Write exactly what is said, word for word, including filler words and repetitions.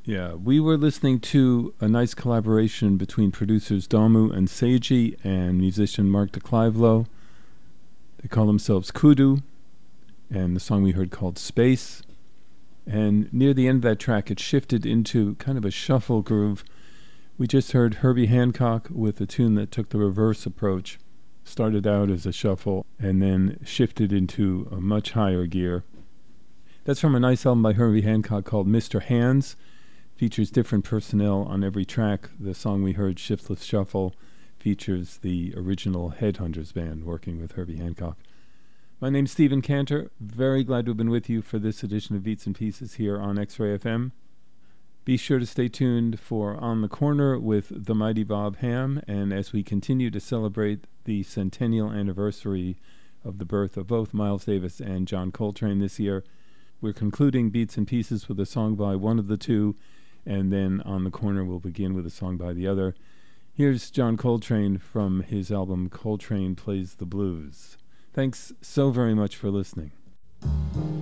Yeah, we were listening to a nice collaboration between producers Dalmu and Seiji and musician Mark DeClivelo. They call themselves Kudu, and the song we heard called Space. And near the end of that track, it shifted into kind of a shuffle groove. We just heard Herbie Hancock with a tune that took the reverse approach. Started out as a shuffle and then shifted into a much higher gear. That's from a nice album by Herbie Hancock called Mister Hands. Features different personnel on every track. The song we heard, Shiftless Shuffle, features the original Headhunters band working with Herbie Hancock. My name's Stephen Cantor. Very glad to have been with you for this edition of Beats and Pieces here on X-Ray F M. Be sure to stay tuned for On the Corner with the mighty Bob Ham, and as we continue to celebrate the centennial anniversary of the birth of both Miles Davis and John Coltrane this year, we're concluding Beats and Pieces with a song by one of the two, and then On the Corner we'll begin with a song by the other. Here's John Coltrane from his album Coltrane Plays the Blues. Thanks so very much for listening.